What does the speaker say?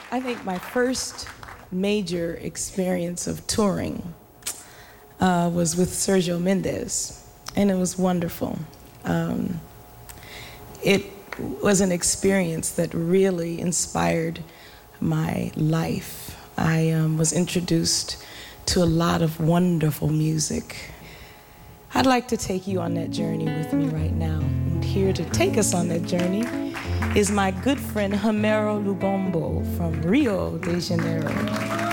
I think my first major experience of touring was with Sergio Mendes, and it was wonderful. It was an experience that really inspired my life. I was introduced to a lot of wonderful music. I'd like to take you on that journey with me right now. And here to take us on that journey is my good friend Homero Lubombo from Rio de Janeiro.